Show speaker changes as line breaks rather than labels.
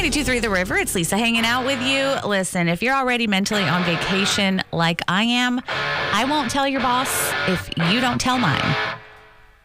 92.3 The River. It's Lisa hanging out with you. Listen, if you're already mentally on vacation like I am, I won't tell your boss if you don't tell mine.